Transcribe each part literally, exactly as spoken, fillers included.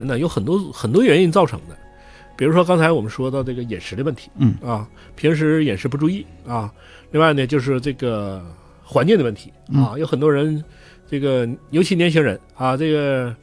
那有很多很多原因造成的，比如说刚才我们说到这个饮食的问题， 嗯啊，平时饮食不注意啊，另外呢就是这个环境的问题啊，有很多人这个尤其年轻人啊，这个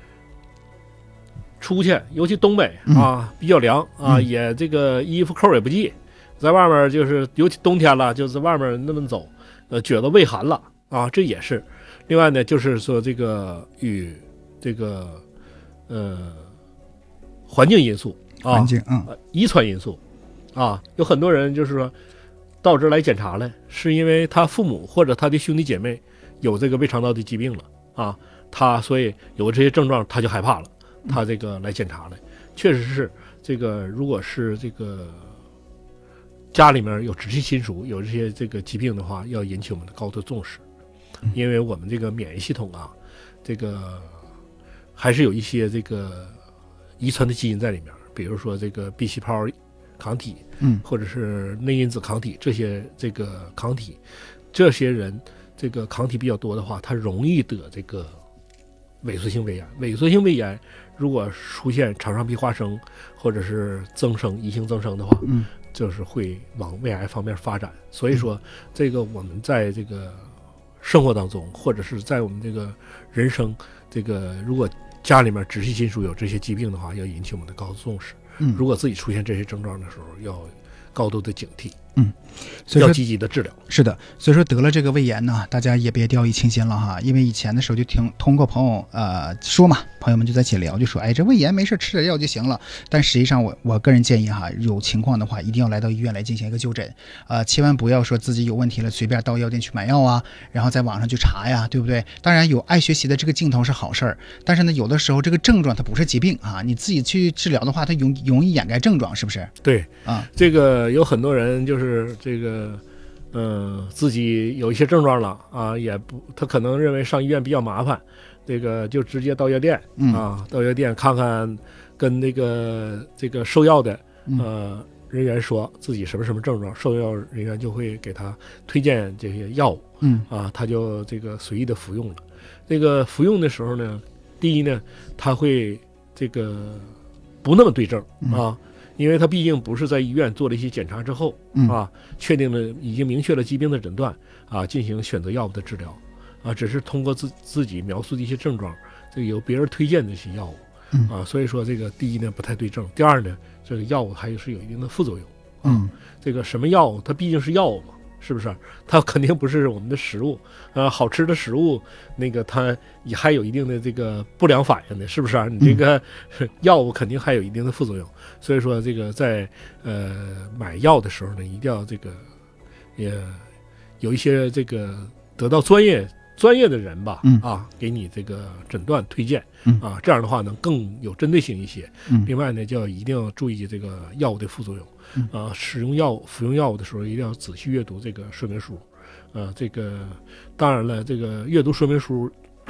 出去，尤其东北啊比较凉啊，也这个衣服扣也不系，在外面就是尤其冬天了，就是外面那么走，呃，觉得畏寒了啊，这也是。另外呢，就是说这个与这个。呃，环境因素啊， 环境，嗯， 遗传因素啊，有很多人就是说到这儿来检查来，是因为他父母或者他的兄弟姐妹有这个胃肠道的疾病了啊，他所以有这些症状他就害怕了，他这个来检查来，确实是这个，如果是这个家里面有直系亲属有这些这个疾病的话，要引起我们的高度重视，因为我们这个免疫系统啊，这个。还是有一些这个遗传的基因在里面，比如说这个 B 细胞抗体， 嗯， 或者是内因子抗体，这些这个抗体，这些人这个抗体比较多的话，他容易得这个萎缩性胃炎。萎缩性胃炎如果出现肠上壁化生或者是增生、异性增生的话， 嗯， 就是会往胃癌方面发展。所以说，这个我们在这个生活当中，或者是在我们这个人生，这个如果家里面直系亲属有这些疾病的话，要引起我们的高度重视。 嗯， 如果自己出现这些症状的时候，要高度的警惕。 嗯，所以说要积极的治疗。 是的，所以说得了这个胃炎呢，大家也别掉以轻心了哈。因为以前的时候就听通过朋友呃说嘛，朋友们就在一起聊，就说哎这胃炎没事吃点药就行了。但实际上我我个人建议哈，有情况的话一定要来到医院来进行一个就诊，呃千万不要说自己有问题了随便到药店去买药啊，然后在网上去查呀，对不对？当然有爱学习的这个劲头是好事儿，但是呢有的时候这个症状它不是疾病啊，你自己去治疗的话，它容容易掩盖症状，是不是？ 对啊， 这个有很多人就是这个。嗯、呃，自己有一些症状了啊，也不，他可能认为上医院比较麻烦，这个就直接到药店、嗯、啊，到药店看看，跟那个这个售药的呃人员说自己什么什么症状，售药人员就会给他推荐这些药物， 嗯啊，他就这个随意的服用了。这个服用的时候呢，第一呢，他会这个不那么对症啊。嗯，因为他毕竟不是在医院做了一些检查之后、嗯、啊，确定了已经明确了疾病的诊断啊，进行选择药物的治疗啊，只是通过自自己描述的一些症状，这个由别人推荐的一些药物、嗯、啊，所以说这个第一呢不太对症，第二呢这个药物还是有一定的副作用啊、嗯，这个什么药物它毕竟是药物嘛，是不是？它肯定不是我们的食物，呃，好吃的食物，那个它也还有一定的这个不良反应的，是不是啊？你这个药物肯定还有一定的副作用，所以说这个在呃买药的时候呢，一定要这个也有一些这个得到专业专业的人吧， 嗯啊，给你这个诊断推荐， 嗯啊，这样的话呢更有针对性一些。 嗯， 另外呢，就要一定要注意这个药物的副作用。 嗯、 啊，使用药物、服用药物的时候，一定要仔细阅读这个说明书。啊，这个当然了，这个阅读说明书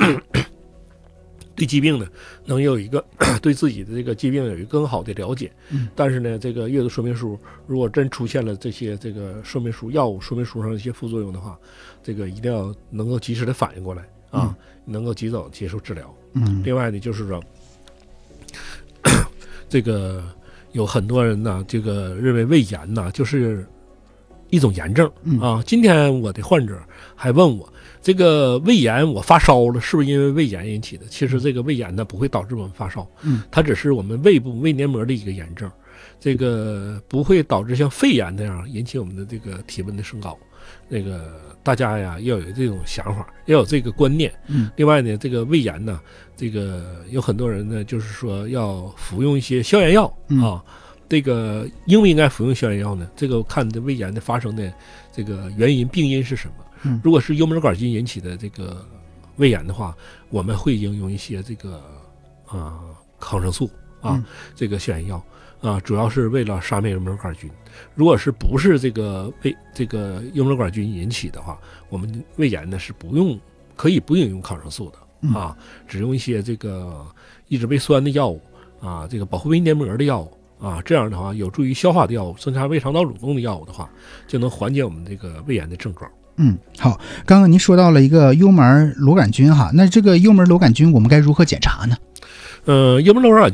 对疾病呢，能有一个对自己的这个疾病有一个更好的了解。 嗯， 但是呢，这个阅读说明书，如果真出现了这些这个说明书、药物说明书上的一些副作用的话，这个一定要能够及时的反应过来啊，嗯、能够及早接受治疗。 嗯， 另外呢，就是说这个。有很多人呢，这个认为胃炎呢就是一种炎症啊。今天我的患者还问我，这个胃炎我发烧了，是不是因为胃炎引起的？其实这个胃炎呢不会导致我们发烧， 嗯， 它只是我们胃部胃黏膜的一个炎症，这个不会导致像肺炎那样引起我们的这个体温的升高。那个大家呀要有这种想法，要有这个观念。 嗯， 另外呢，这个胃炎呢，这个有很多人呢，就是说要服用一些消炎药、 嗯、 啊。这个应不应该服用消炎药呢？这个看的胃炎的发生的这个原因病因是什么。 嗯， 如果是幽门杆菌引起的这个胃炎的话，我们会应用一些这个啊抗生素啊、 嗯、 这个消炎药啊，主要是为了杀灭幽门杆菌。如果是不是这个胃这个幽门杆菌引起的话，我们胃炎呢是不用可以不应用抗生素的啊，只用一些这个抑制胃酸的药物啊，这个保护胃黏膜的药物啊，这样的话有助于消化的药物，增加胃肠道蠕动的药物的话，就能缓解我们这个胃炎的症状。 嗯，好，刚刚您说到了一个幽门螺杆菌哈，那这个幽门螺杆菌我们该如何检查呢？ 呃，叶门罗尔